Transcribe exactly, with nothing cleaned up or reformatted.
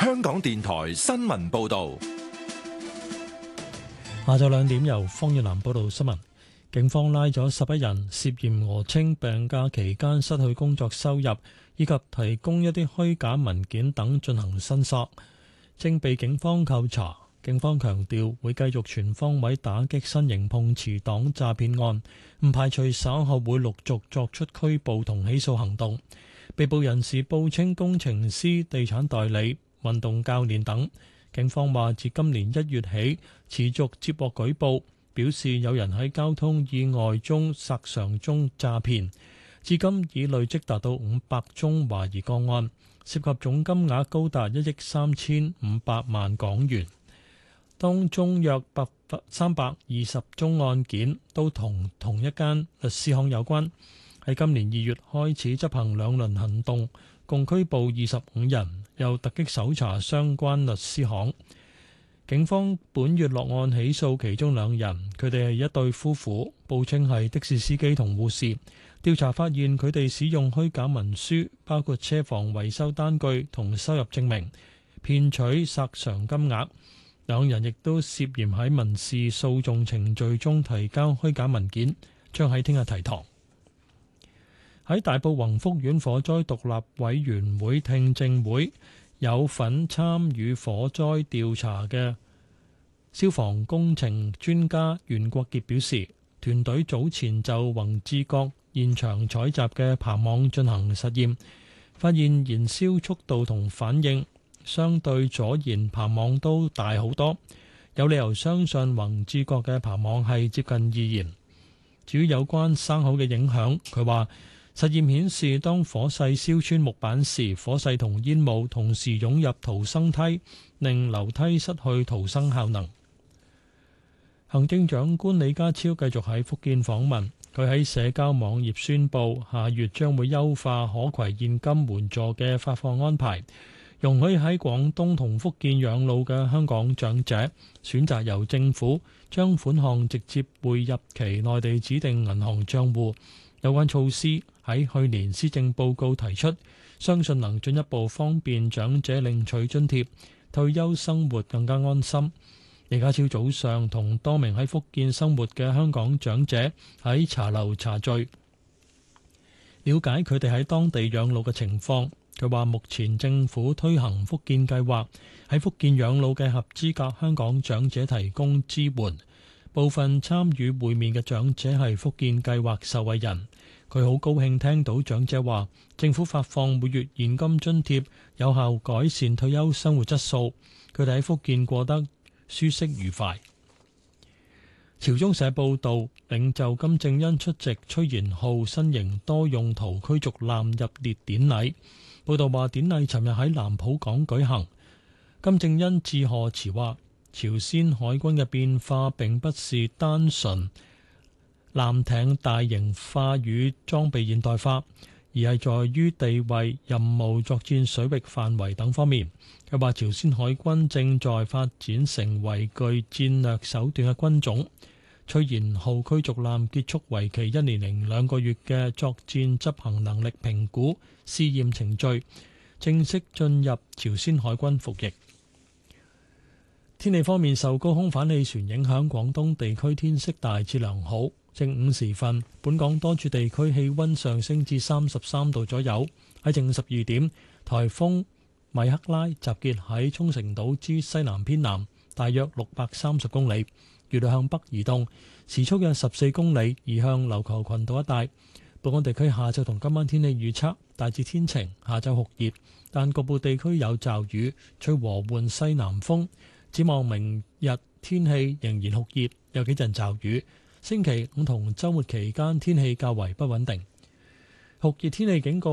香港電台新聞報道。 下晝兩點由方月南報道新聞。警方拉咗十一人涉嫌訛稱病假期間失去工作收入，以及提供一啲虛假文件等進行申索，正被警方扣查。警方強調會繼續全方位打擊新型碰瓷黨詐騙案，唔排除稍後會陸續作出拘捕同起訴行動。被捕人士報稱工程師、地產代理、運動教練等。警方話自今年一月起持續接獲舉報，表示有人喺交通意外中索償中詐騙，至今已累積達到五百宗懷疑個案，涉及總金額高達一億三千五百萬港元。當中約百三百二十宗案件都同同一間律師行有關。喺今年二月開始執行兩輪行動，共拘捕二十五人，又突擊搜查相關律師行。警方本月落案起訴其中兩人，佢哋係一對夫婦，報稱係的士司機同護士。調查發現佢哋使用虛假文書，包括車房維修單據同收入證明，騙取索償金額。兩人亦都涉嫌喺民事訴訟程序中提交虛假文件，將喺聽日提堂。喺大埔宏福苑火災獨立委員會聽證會，有份參與火災調查嘅消防工程專家袁國傑表示，團隊早前就宏志閣現場採集嘅爬網進行實驗，發現燃燒速度同反應相對左燃爬網都大好多，有理由相信宏志閣嘅爬網係接近二燃。至於有關生蠔嘅影響，佢話實驗顯示，當火勢燒穿木板時，火勢同煙霧同時湧入逃生梯，令樓梯失去逃生效能。行政長官李家超繼續喺福建訪問，佢喺社交網頁宣布，下月將會優化可攜現金援助嘅發放安排，容許喺廣東同福建養老嘅香港長者選擇由政府將款項直接匯入其內地指定銀行帳戶。有關措施喺去年施政報告提出，相信能進一步方便長者領取津貼，退休生活更加安心。李家超早上同多名喺福建生活嘅香港長者喺茶樓茶聚，了解佢哋喺當地養老嘅情況。佢話目前政府推行福建計劃，喺福建養老嘅合資格香港長者提供支援。部分參與會面嘅長者係福建計劃受惠人，佢好高興聽到長者話政府發放每月現金津貼，有效改善退休生活質素。佢哋喺福建過得舒適愉快。朝中社報導，領袖金正恩出席崔賢浩新型多用途驅逐艦入列典禮。報導話，典禮尋日喺南浦港舉行。金正恩致賀詞話，朝鮮海軍嘅變化並不是單純艦艇大型化與裝備現代化，而係在於地位、任務、作戰水域範圍等方面。佢話朝鮮海軍正在發展成為具戰略手段嘅軍種。崔賢浩驅逐艦結束為期一年零兩個月嘅作戰執行能力評估試驗程序，正式進入朝鮮海軍服役。天氣方面，受高空反氣旋影響，廣東地區天色大致良好。正午時分，本港多處地區氣溫上升至三十三度左右。喺正午十二點，颱風米克拉集結喺沖繩島之西南偏南，大約六百三十公里，預料向北移動，時速約十四公里，移向琉球群島一帶。本港地區下晝同今晚天氣預測大致天晴，下晝酷熱，但局部地區有驟雨，吹和緩西南風。展望明日天氣仍然酷熱，有幾陣驟雨。星期五同週末期間天氣較為不穩定。酷熱天氣警告